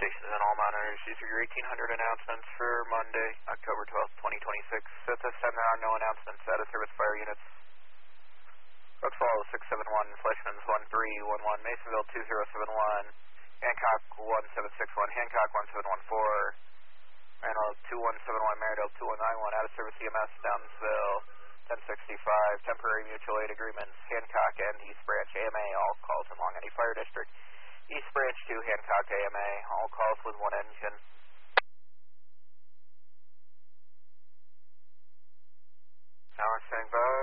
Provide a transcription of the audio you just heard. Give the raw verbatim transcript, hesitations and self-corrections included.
stations and all monitors. These are your eighteen hundred announcements for Monday, October twelfth, twenty twenty-six. At this time, there are no announcements. Out of service fire units. Road follow six seven one, Fleshman's one three one one, Masonville two zero seven one, Hancock one seven six one, Hancock one seven one four, Maryville two one seven one, Marydale two one nine one, out of service E M S, Downsville ten sixty-five, temporary mutual aid agreements, Hancock and East Branch A M A, all calls in Long Eddy Fire District. East Branch two, Hancock A M A, all calls with one engine. Tower standing by.